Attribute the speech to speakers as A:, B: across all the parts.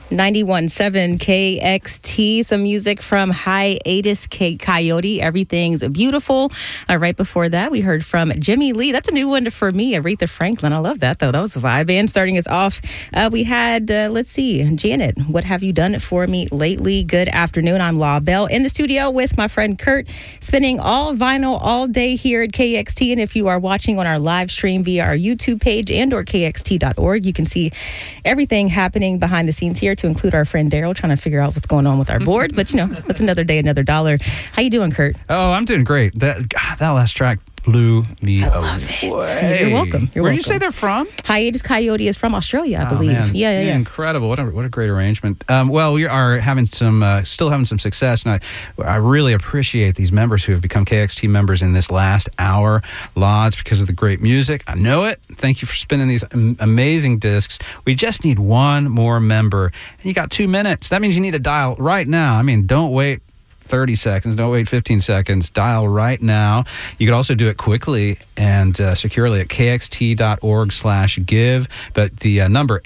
A: 91.7 KXT, some music from Hiatus Coyote, Everything's Beautiful. Right before that, we heard from Jimmy Lee. That's a new one for me, Aretha Franklin. I love that, though. That was a vibe. And starting us off, we had, let's see, Janet, What Have You Done For Me Lately? Good afternoon. I'm La Belle in the studio with my friend Kurt, spinning all vinyl all day here at KXT. And if you are watching on our live stream via our YouTube page and or KXT.org, you can see everything happening behind the scenes here, to include our friend Daryl trying to figure out what's going on with our board. But, that's another day, another dollar. How you doing, Kurt?
B: Oh, I'm doing great. That last track blew me away.
A: You're welcome.
B: Where did you say they're from?
A: Hiatus Coyote is from Australia, I believe.
B: Man.
A: Yeah.
B: Incredible. What a great arrangement. Well, we are having still having some success, and I really appreciate these members who have become KXT members in this last hour. Lots because of the great music. I know it. Thank you for spinning these amazing discs. We just need one more member, and you got 2 minutes. That means you need to dial right now. I mean, don't wait 30 seconds. Don't wait 15 seconds. Dial right now. You can also do it quickly and securely at kxt.org/give. But the number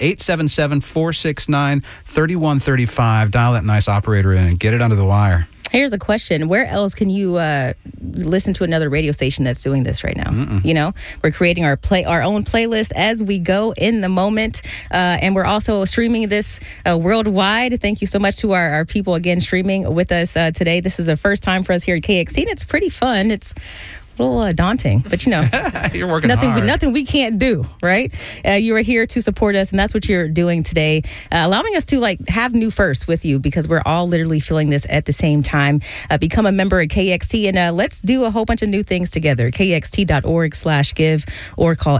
B: 877-469-3135. Dial that nice operator in and get it under the wire.
A: Here's a question. Where else can you listen to another radio station that's doing this right now? We're creating our own playlist as we go in the moment. And we're also streaming this worldwide. Thank you so much to our people, again, streaming with us today. This is the first time for us here at KXT, and it's pretty fun. It's a little daunting, but
B: you're working hard.
A: Nothing we can't do, right? You are here to support us, and that's what you're doing today, allowing us to have new firsts with you, because we're all literally feeling this at the same time. Become a member at KXT, and let's do a whole bunch of new things together. KXT.org/give or call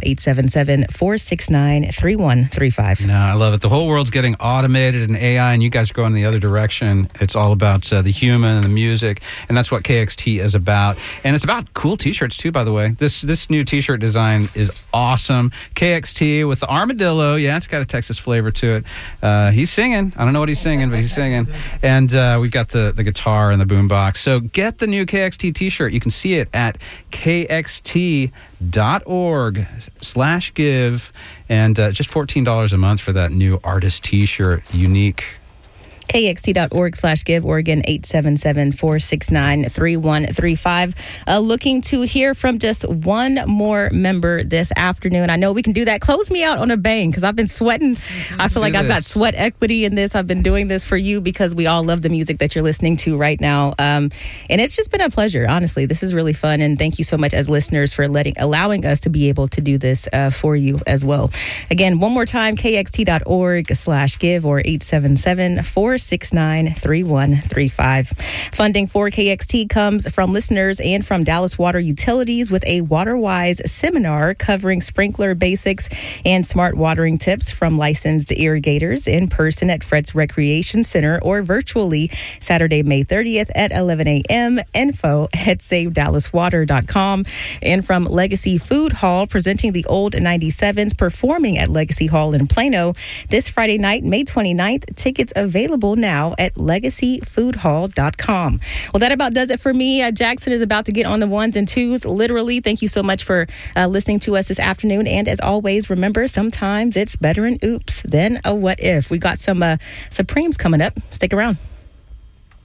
A: 877-469-3135.
B: No, I love it. The whole world's getting automated and AI, and you guys are going the other direction. It's all about the human and the music, and that's what KXT is about. And it's about cool T-shirts too, by the way. This new T-shirt design is awesome. KXT with the armadillo. Yeah, it's got a Texas flavor to it. He's singing. I don't know what he's singing, but he's singing. And we've got the guitar and the boombox. So get the new KXT T-shirt. You can see it at kxt.org/give, and just $14 a month for that new artist T-shirt. Unique.
A: KXT.org/give, or again, 877-469-3135. Looking to hear from just one more member this afternoon. I know we can do that. Close me out on a bang, because I've been sweating. I feel like I've got sweat equity in this. I've been doing this for you because we all love the music that you're listening to right now. And it's just been a pleasure, honestly. This is really fun, and thank you so much as listeners for allowing us to be able to do this for you as well. Again, one more time, KXT.org/give or 877-469-3135. Funding for KXT comes from listeners and from Dallas Water Utilities, with a WaterWise seminar covering sprinkler basics and smart watering tips from licensed irrigators, in person at Fred's Recreation Center or virtually Saturday, May 30th at 11 a.m. Info at SaveDallasWater.com. And from Legacy Food Hall, presenting the Old 97s, performing at Legacy Hall in Plano this Friday night, May 29th. Tickets available now at LegacyFoodHall.com. Well, that about does it for me. Jackson is about to get on the ones and twos, literally. Thank you so much for listening to us this afternoon. And as always, remember, sometimes it's better an oops than a what if. We got some Supremes coming up. Stick around.